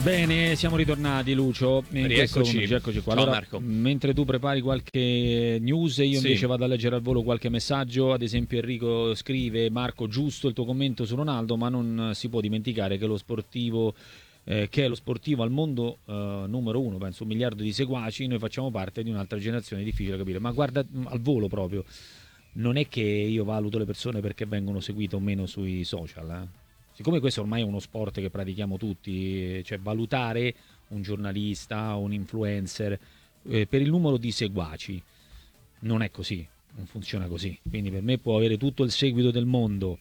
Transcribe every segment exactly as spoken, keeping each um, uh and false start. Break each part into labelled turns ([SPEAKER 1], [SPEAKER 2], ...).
[SPEAKER 1] Bene, siamo ritornati, Lucio. In
[SPEAKER 2] Rieccoci.
[SPEAKER 1] questo, eccoci qua.
[SPEAKER 2] Ciao
[SPEAKER 1] Allora,
[SPEAKER 2] Marco.
[SPEAKER 1] mentre tu prepari qualche news, io
[SPEAKER 2] Sì.
[SPEAKER 1] invece vado a leggere al volo qualche messaggio. Ad esempio, Enrico scrive: Marco, giusto il tuo commento su Ronaldo, ma non si può dimenticare che lo sportivo. Eh, che è lo sportivo al mondo eh, numero uno, penso un miliardo di seguaci, noi facciamo parte di un'altra generazione, difficile da capire, ma guarda al volo proprio, non è che io valuto le persone perché vengono seguite o meno sui social, eh. Siccome questo ormai è uno sport che pratichiamo tutti, cioè valutare un giornalista, un influencer eh, per il numero di seguaci non è così, non funziona così. Quindi per me può avere tutto il seguito del mondo,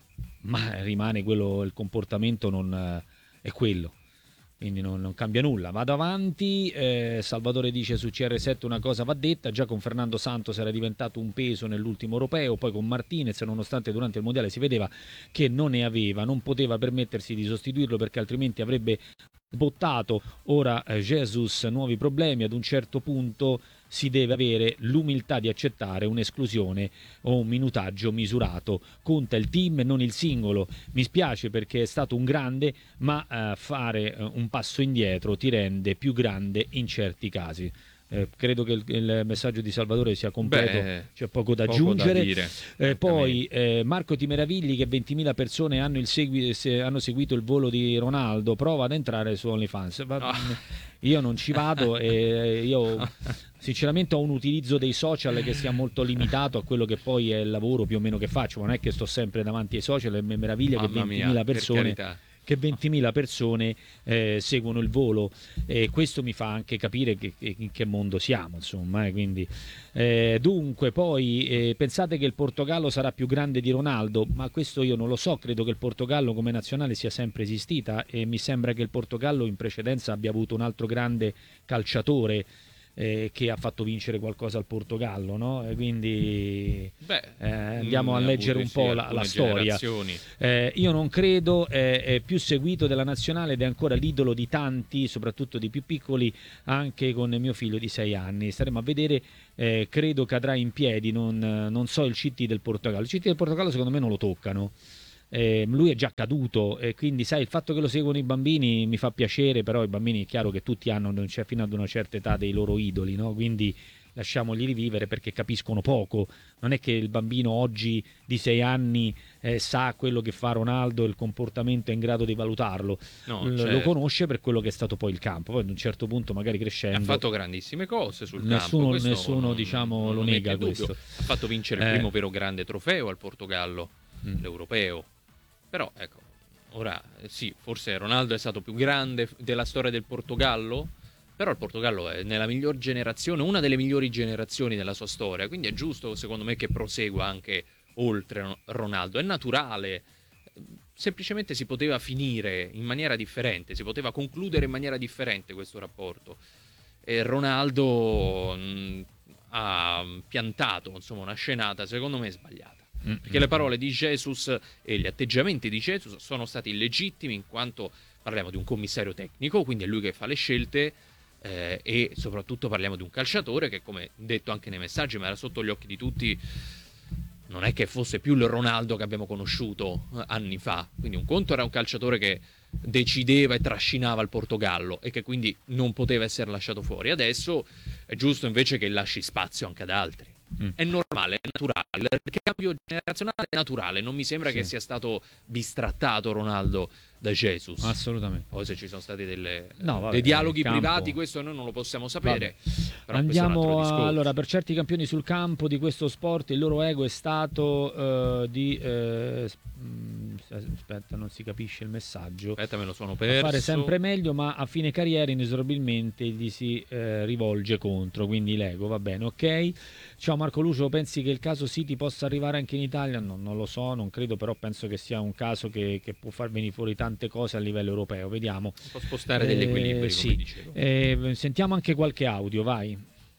[SPEAKER 1] ma rimane quello, il comportamento non eh, è quello. Quindi non, non cambia nulla. Vado avanti. eh, Salvatore dice su C R sette una cosa va detta: già con Fernando Santos era diventato un peso nell'ultimo europeo, poi con Martinez, nonostante durante il mondiale si vedeva che non ne aveva, non poteva permettersi di sostituirlo perché altrimenti avrebbe bottato. Ora eh, Jesus, nuovi problemi, ad un certo punto si deve avere l'umiltà di accettare un'esclusione o un minutaggio misurato. Conta il team e non il singolo. Mi spiace perché è stato un grande, ma eh, fare eh, un passo indietro ti rende più grande in certi casi. Eh, credo che il, il messaggio di Salvatore sia completo,
[SPEAKER 2] Beh,
[SPEAKER 1] c'è poco da
[SPEAKER 2] poco
[SPEAKER 1] aggiungere.
[SPEAKER 2] da dire,
[SPEAKER 1] Eh, poi eh, Marco, ti meravigli che ventimila persone hanno, il segui- se- hanno seguito il volo di Ronaldo, prova ad entrare su OnlyFans. Va-
[SPEAKER 2] Oh.
[SPEAKER 1] Io non ci vado e io sinceramente ho un utilizzo dei social che sia molto limitato a quello che poi è il lavoro più o meno che faccio. Non è che sto sempre davanti ai social e mi meraviglia che
[SPEAKER 2] Mamma
[SPEAKER 1] ventimila
[SPEAKER 2] mia, per
[SPEAKER 1] persone
[SPEAKER 2] carità.
[SPEAKER 1] che ventimila persone eh, seguono il volo, e questo mi fa anche capire che, che- in che mondo siamo, insomma, eh, quindi eh, dunque poi eh, pensate che il Portogallo sarà più grande di Ronaldo, ma questo io non lo so. Credo che il Portogallo come nazionale sia sempre esistita e mi sembra che il Portogallo in precedenza abbia avuto un altro grande calciatore eh, che ha fatto vincere qualcosa al Portogallo, no? E quindi
[SPEAKER 2] Beh,
[SPEAKER 1] eh, andiamo a
[SPEAKER 2] ne ha
[SPEAKER 1] leggere
[SPEAKER 2] avute,
[SPEAKER 1] un
[SPEAKER 2] sì,
[SPEAKER 1] po' la, la
[SPEAKER 2] alcune
[SPEAKER 1] storia.
[SPEAKER 2] generazioni.
[SPEAKER 1] Eh, io non credo, è, è più seguito della nazionale ed è ancora l'idolo di tanti, soprattutto di più piccoli, anche con mio figlio di sei anni. Staremo a vedere, eh, credo cadrà in piedi, non, non so il C T del Portogallo. Il C T del Portogallo secondo me non lo toccano. Eh, lui è già caduto e quindi sai, il fatto che lo seguono i bambini mi fa piacere, però i bambini è chiaro che tutti hanno, cioè, fino ad una certa età, dei loro idoli, no? Quindi lasciamogli rivivere perché capiscono poco. Non è che il bambino oggi di sei anni eh, sa quello che fa Ronaldo, il comportamento è in grado di valutarlo.
[SPEAKER 2] No,
[SPEAKER 1] L-
[SPEAKER 2] certo.
[SPEAKER 1] Lo conosce per quello che è stato poi il campo. Poi ad un certo punto, magari crescendo,
[SPEAKER 2] Ha fatto grandissime cose sul
[SPEAKER 1] nessuno,
[SPEAKER 2] campo. Questo
[SPEAKER 1] nessuno
[SPEAKER 2] non,
[SPEAKER 1] diciamo,
[SPEAKER 2] non
[SPEAKER 1] lo
[SPEAKER 2] mette
[SPEAKER 1] nega
[SPEAKER 2] in dubbio.
[SPEAKER 1] questo.
[SPEAKER 2] Ha fatto vincere il
[SPEAKER 1] Eh,
[SPEAKER 2] primo vero grande trofeo al Portogallo,
[SPEAKER 1] Mm.
[SPEAKER 2] l'europeo. Però ecco, ora eh, sì, forse Ronaldo è stato più grande della storia del Portogallo, però il Portogallo è nella miglior generazione, una delle migliori generazioni della sua storia, quindi è giusto secondo me che prosegua anche oltre Ronaldo. È naturale, semplicemente si poteva finire in maniera differente, si poteva concludere in maniera differente questo rapporto. E Ronaldo mh, ha piantato, insomma, una scenata secondo me sbagliata.
[SPEAKER 1] Mm,
[SPEAKER 2] Perché le parole di Jesus e gli atteggiamenti di Jesus sono stati illegittimi, in quanto parliamo di un commissario tecnico, quindi è lui che fa le scelte, eh, e soprattutto parliamo di un calciatore che, come detto anche nei messaggi, ma era sotto gli occhi di tutti, non è che fosse più il Ronaldo che abbiamo conosciuto eh, anni fa. Quindi un conto era un calciatore che decideva e trascinava il Portogallo e che quindi non poteva essere lasciato fuori. Adesso è giusto invece che lasci spazio anche ad altri.
[SPEAKER 1] Mm.
[SPEAKER 2] È normale, è naturale. Il cambio generazionale è naturale. Non mi sembra
[SPEAKER 1] Sì.
[SPEAKER 2] che sia stato bistrattato Ronaldo da Jesus.
[SPEAKER 1] Assolutamente.
[SPEAKER 2] Poi se ci sono stati delle,
[SPEAKER 1] No, vabbè,
[SPEAKER 2] dei dialoghi
[SPEAKER 1] il campo-
[SPEAKER 2] privati, questo noi non lo possiamo sapere. Però
[SPEAKER 1] Andiamo
[SPEAKER 2] questo è un altro
[SPEAKER 1] a-
[SPEAKER 2] discorso.
[SPEAKER 1] allora, per certi campioni sul campo di questo sport il loro ego è stato eh, di eh, s- mh, aspetta, non si capisce il messaggio.
[SPEAKER 2] Aspetta, me lo sono
[SPEAKER 1] A
[SPEAKER 2] perso.
[SPEAKER 1] fare sempre meglio, ma a fine carriera inesorabilmente gli si eh, rivolge contro, quindi l'ego, va bene, ok. Ciao Marco Lucio, pensi che il caso City possa arrivare anche in Italia? No, non lo so, non credo, però penso che sia un caso che, che può far venire fuori tante cose a livello europeo, vediamo.
[SPEAKER 2] Un po' spostare degli equilibri,
[SPEAKER 1] Eh, sì.
[SPEAKER 2] come dicevo.
[SPEAKER 1] Eh, sentiamo anche qualche audio, vai.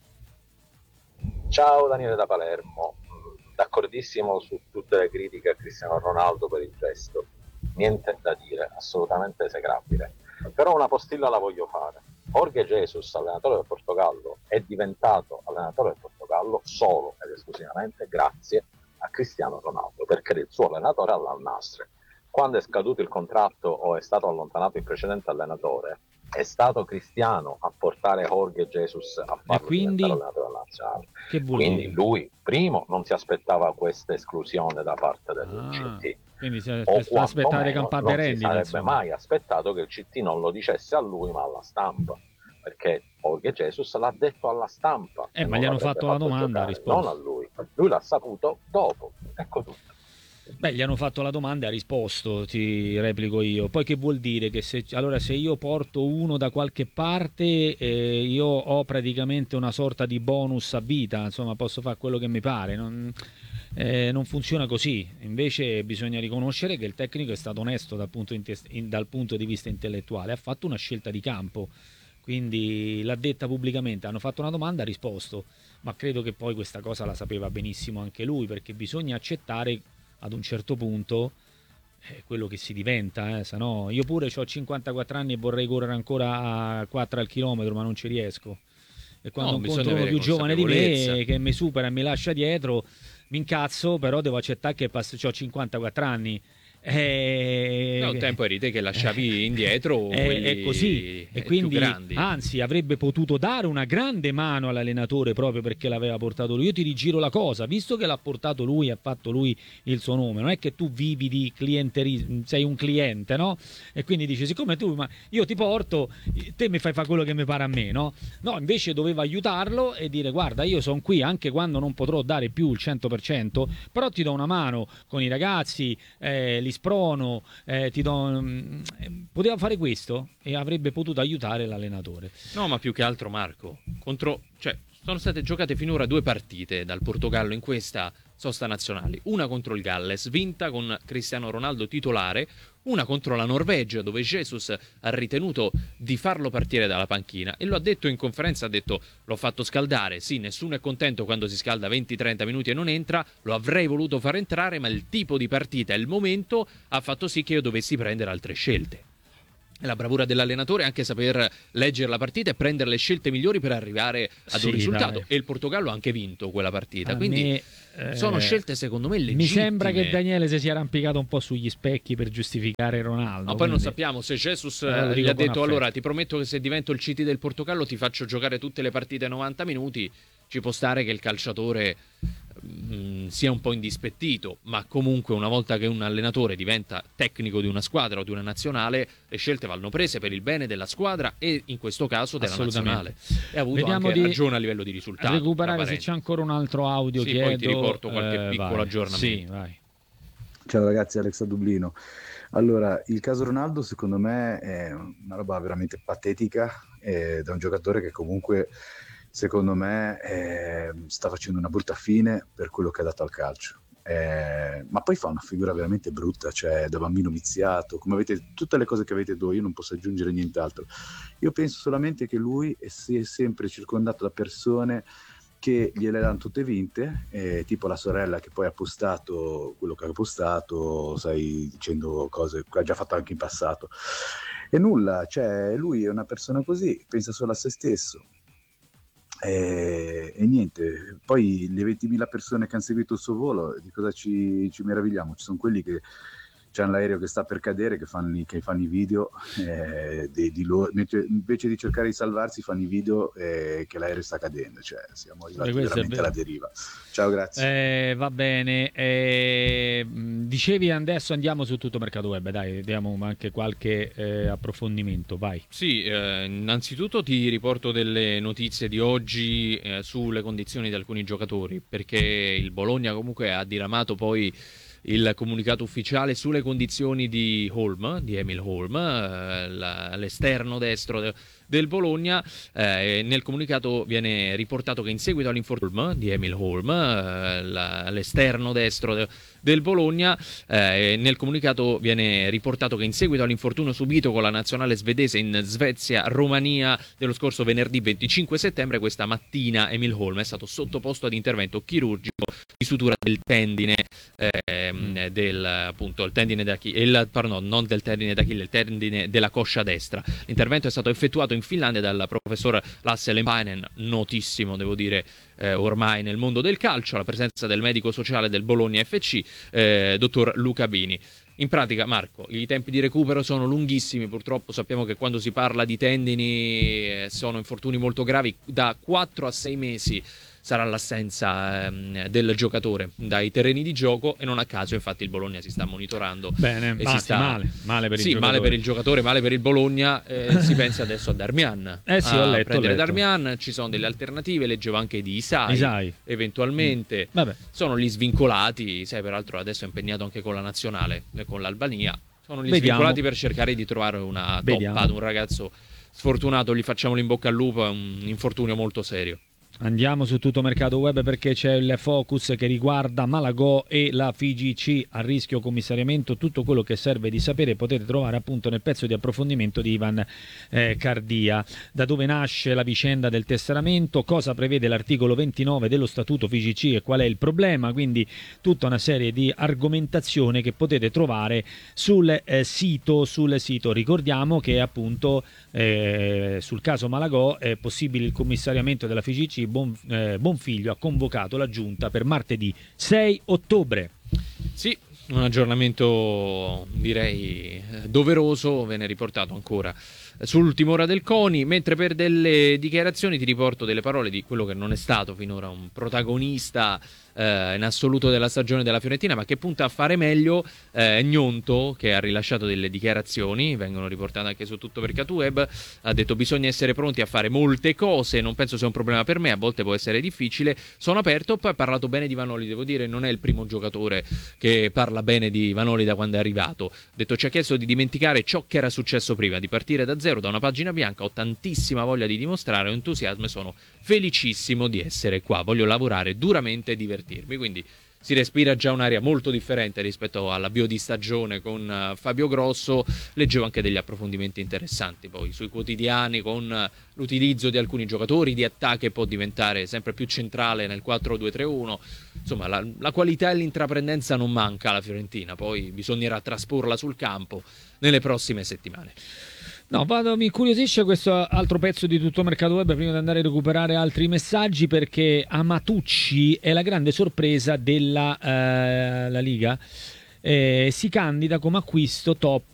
[SPEAKER 3] Ciao Daniele da Palermo, d'accordissimo su tutte le critiche a Cristiano Ronaldo per il gesto, niente da dire, assolutamente esecrabile. Però una postilla la voglio fare. Jorge Jesus, allenatore del Portogallo, è diventato allenatore del Portogallo solo ed esclusivamente grazie a Cristiano Ronaldo, perché era il suo allenatore all'Al Nassr. Quando è scaduto il contratto o è stato allontanato il precedente allenatore, è stato Cristiano a portare Jorge Jesus a farlo
[SPEAKER 1] quindi?
[SPEAKER 3] diventare allenatore nazionale.
[SPEAKER 1] Che vuol
[SPEAKER 3] Quindi
[SPEAKER 1] dire?
[SPEAKER 3] lui, primo, non si aspettava questa esclusione da parte del
[SPEAKER 1] Ah,
[SPEAKER 3] C T.
[SPEAKER 1] quindi si
[SPEAKER 3] O
[SPEAKER 1] aspetta aspettare
[SPEAKER 3] quantomeno
[SPEAKER 1] campate
[SPEAKER 3] non si
[SPEAKER 1] rendite,
[SPEAKER 3] sarebbe
[SPEAKER 1] insomma.
[SPEAKER 3] mai aspettato che il C T non lo dicesse a lui ma alla stampa, perché Jorge Jesus l'ha detto alla stampa.
[SPEAKER 1] Eh,
[SPEAKER 3] e
[SPEAKER 1] ma
[SPEAKER 3] non
[SPEAKER 1] gli hanno
[SPEAKER 3] l'avrebbe
[SPEAKER 1] fatto la domanda, ha
[SPEAKER 3] giocare,
[SPEAKER 1] risposto.
[SPEAKER 3] non a lui. Lui l'ha saputo dopo, ecco tutto.
[SPEAKER 1] Beh, gli hanno fatto la domanda e ha risposto, ti replico io. Poi che vuol dire? Che se, allora, se io porto uno da qualche parte, eh, io ho praticamente una sorta di bonus a vita, insomma, posso fare quello che mi pare. Non, eh, non funziona così. Invece bisogna riconoscere che il tecnico è stato onesto dal punto, in, in, dal punto di vista intellettuale, ha fatto una scelta di campo. Quindi l'ha detta pubblicamente, hanno fatto una domanda, ha risposto. Ma credo che poi questa cosa la sapeva benissimo anche lui, perché bisogna accettare ad un certo punto è quello che si diventa, eh, se no io pure ho cinquantaquattro anni e vorrei correre ancora a quattro al chilometro, ma non ci riesco. E quando
[SPEAKER 2] No,
[SPEAKER 1] incontro
[SPEAKER 2] bisogna
[SPEAKER 1] uno
[SPEAKER 2] avere
[SPEAKER 1] più giovane di
[SPEAKER 2] consapevolezza.
[SPEAKER 1] me che mi supera e mi lascia dietro, mi incazzo, però devo accettare che ho cinquantaquattro anni. E...
[SPEAKER 2] No, un tempo eri te che lasciavi indietro
[SPEAKER 1] è,
[SPEAKER 2] quelli
[SPEAKER 1] è così, e
[SPEAKER 2] più
[SPEAKER 1] quindi
[SPEAKER 2] grandi.
[SPEAKER 1] anzi avrebbe potuto dare una grande mano all'allenatore proprio perché l'aveva portato lui. Io ti rigiro la cosa, visto che l'ha portato lui, ha fatto lui il suo nome, non è che tu vivi di clientelismo, sei un cliente, no? E quindi dici, siccome tu, ma io ti porto, te mi fai fare quello che mi pare a me, no? No, invece doveva aiutarlo e dire, guarda, io sono qui anche quando non potrò dare più il cento per cento, però ti do una mano con i ragazzi, eh, li sprono, eh, ti do... poteva fare questo e avrebbe potuto aiutare l'allenatore.
[SPEAKER 2] No, ma più che altro, Marco, contro, cioè, sono state giocate finora due partite dal Portogallo in questa sosta nazionale, una contro il Galles vinta con Cristiano Ronaldo titolare, una contro la Norvegia dove Jesus ha ritenuto di farlo partire dalla panchina e lo ha detto in conferenza, ha detto l'ho fatto scaldare, sì, nessuno è contento quando si scalda venti trenta minuti e non entra, lo avrei voluto far entrare, ma il tipo di partita e il momento ha fatto sì che io dovessi prendere altre scelte. La bravura dell'allenatore è anche saper leggere la partita e prendere le scelte migliori per arrivare ad
[SPEAKER 1] Sì,
[SPEAKER 2] un risultato.
[SPEAKER 1] dai.
[SPEAKER 2] E il Portogallo ha anche vinto quella partita.
[SPEAKER 1] A
[SPEAKER 2] Quindi
[SPEAKER 1] me, eh,
[SPEAKER 2] sono scelte secondo me legittime.
[SPEAKER 1] mi sembra che Daniele si sia arrampicato un po' sugli specchi per giustificare Ronaldo.
[SPEAKER 2] Ma poi
[SPEAKER 1] quindi...
[SPEAKER 2] non sappiamo se Jesus
[SPEAKER 1] Eh, lo
[SPEAKER 2] eh,
[SPEAKER 1] dico
[SPEAKER 2] gli ha
[SPEAKER 1] con
[SPEAKER 2] detto
[SPEAKER 1] affetto.
[SPEAKER 2] allora ti prometto che se divento il C T del Portogallo ti faccio giocare tutte le partite novanta minuti. Ci può stare che il calciatore mh, sia un po' indispettito, ma comunque una volta che un allenatore diventa tecnico di una squadra o di una nazionale, le scelte vanno prese per il bene della squadra e in questo caso della nazionale. E ha avuto
[SPEAKER 1] Vediamo
[SPEAKER 2] anche
[SPEAKER 1] di
[SPEAKER 2] ragione a livello di risultato.
[SPEAKER 1] recuperare
[SPEAKER 2] tra
[SPEAKER 1] se
[SPEAKER 2] parentesi.
[SPEAKER 1] c'è ancora un altro audio.
[SPEAKER 2] Sì,
[SPEAKER 1] chiedo,
[SPEAKER 2] poi ti riporto qualche
[SPEAKER 1] eh,
[SPEAKER 2] piccolo
[SPEAKER 1] vai.
[SPEAKER 2] aggiornamento.
[SPEAKER 1] Sì, vai.
[SPEAKER 4] Ciao ragazzi, Alex da Dublino. Allora, il caso Ronaldo secondo me è una roba veramente patetica, eh, da un giocatore che comunque secondo me eh, sta facendo una brutta fine per quello che ha dato al calcio. Eh, ma poi fa una figura veramente brutta, cioè da bambino viziato, come avete tutte le cose che avete voi, io non posso aggiungere nient'altro. Io penso solamente che lui si è sempre circondato da persone che gliele danno tutte vinte, eh, tipo la sorella che poi ha postato quello che ha postato, sai, dicendo cose che ha già fatto anche in passato. E nulla, cioè lui è una persona così, pensa solo a se stesso. E, e niente, poi le ventimila persone che hanno seguito il suo volo, di cosa ci, ci meravigliamo? Ci sono quelli che c'hanno l'aereo che sta per cadere, che fanno, che fanno i video, eh, di, di loro, invece di cercare di salvarsi fanno i video eh, che l'aereo sta cadendo, cioè siamo arrivati veramente alla deriva. Ciao, grazie.
[SPEAKER 1] Eh, va bene, eh, dicevi adesso andiamo su tutto mercato web, dai, diamo anche qualche eh, approfondimento, vai.
[SPEAKER 2] Sì, eh, innanzitutto ti riporto delle notizie di oggi eh, sulle condizioni di alcuni giocatori, perché il Bologna comunque ha diramato poi il comunicato ufficiale sulle condizioni di Holm, di Emil Holm, eh, la, l'esterno destro de, del Bologna. Eh, nel comunicato viene riportato che in seguito all'infortunio di Emil Holm, eh, la, l'esterno destro de, del Bologna, eh, nel comunicato viene riportato che in seguito all'infortunio subito con la nazionale svedese in Svezia-Romania dello scorso venerdì venticinque settembre, questa mattina Emil Holm è stato sottoposto ad intervento chirurgico di sutura del tendine eh, del appunto il tendine d'Achille, il, pardon, non del tendine d'Achille, il tendine della coscia destra. L'intervento è stato effettuato in Finlandia dal professor Lasse Lempainen, notissimo devo dire eh, ormai nel mondo del calcio, alla presenza del medico sociale del Bologna F C, eh, dottor Luca Bini. In pratica, Marco, i tempi di recupero sono lunghissimi, purtroppo sappiamo che quando si parla di tendini eh, sono infortuni molto gravi, da quattro a sei mesi sarà l'assenza ehm, del giocatore dai terreni di gioco, e non a caso infatti il Bologna si sta monitorando.
[SPEAKER 1] Bene,
[SPEAKER 2] e
[SPEAKER 1] ma
[SPEAKER 2] si
[SPEAKER 1] sì,
[SPEAKER 2] sta...
[SPEAKER 1] male, male per il
[SPEAKER 2] sì,
[SPEAKER 1] giocatore.
[SPEAKER 2] male per il giocatore, male per il Bologna, eh, si pensa adesso a Darmian.
[SPEAKER 1] Eh sì, ho
[SPEAKER 2] a
[SPEAKER 1] letto,
[SPEAKER 2] prendere
[SPEAKER 1] ho letto.
[SPEAKER 2] Darmian, ci sono delle alternative, leggevo anche di Isai,
[SPEAKER 1] Isai.
[SPEAKER 2] eventualmente.
[SPEAKER 1] Mm. Vabbè.
[SPEAKER 2] Sono gli svincolati, sai, peraltro adesso è impegnato anche con la nazionale, eh, con l'Albania. Sono gli
[SPEAKER 1] Vediamo.
[SPEAKER 2] svincolati per cercare di trovare una
[SPEAKER 1] Vediamo.
[SPEAKER 2] toppa ad un ragazzo sfortunato, gli facciamo in bocca al lupo, è un infortunio molto serio.
[SPEAKER 1] Andiamo su Tutto Mercato Web perché c'è il focus che riguarda Malagò e la F I G C a rischio commissariamento. Tutto quello che serve di sapere potete trovare appunto nel pezzo di approfondimento di Ivan eh, Cardia. Da dove nasce la vicenda del tesseramento, cosa prevede l'articolo ventinove dello statuto F I G C e qual è il problema, quindi tutta una serie di argomentazione che potete trovare sul eh, sito sul sito. Ricordiamo che appunto eh, sul caso Malagò è possibile il commissariamento della F I G C. Bon, eh, Bonfiglio ha convocato la giunta per martedì sei ottobre.
[SPEAKER 2] Sì, un aggiornamento direi doveroso, ve ne riportato ancora sull'ultima ora del CONI, mentre per delle dichiarazioni ti riporto delle parole di quello che non è stato finora un protagonista eh, in assoluto della stagione della Fiorentina, ma che punta a fare meglio. eh, Gnonto, che ha rilasciato delle dichiarazioni, vengono riportate anche su Tutto Mercato Web, ha detto: bisogna essere pronti a fare molte cose, non penso sia un problema per me, a volte può essere difficile, sono aperto. Poi ha parlato bene di Vanoli, devo dire, non è il primo giocatore che parla bene di Vanoli da quando è arrivato. Ha detto: ci ha chiesto di dimenticare ciò che era successo prima, di partire da zero, da una pagina bianca, ho tantissima voglia di dimostrare, ho entusiasmo e sono felicissimo di essere qua, voglio lavorare duramente e divertirmi. Quindi si respira già un'aria molto differente rispetto all'avvio di stagione con uh, Fabio Grosso. Leggevo anche degli approfondimenti interessanti poi sui quotidiani con uh, l'utilizzo di alcuni giocatori di attacco che può diventare sempre più centrale nel quattro due tre uno. Insomma, la, la qualità e l'intraprendenza non manca alla Fiorentina, poi bisognerà trasporla sul campo nelle prossime settimane.
[SPEAKER 1] No, vado, mi incuriosisce questo altro pezzo di Tutto Mercato Web prima di andare a recuperare altri messaggi, perché Amatucci è la grande sorpresa della eh, la Liga. Eh, si candida come acquisto top